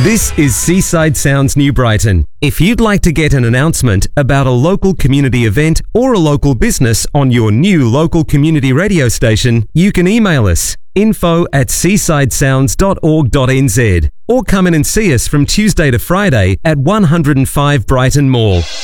This is Seaside Sounds New Brighton. If you'd like to get an announcement about a local community event or a local business on your new local community radio station, you can email us info@seasidesounds.org.nz or come in and see us from Tuesday to Friday at 105 Brighton Mall.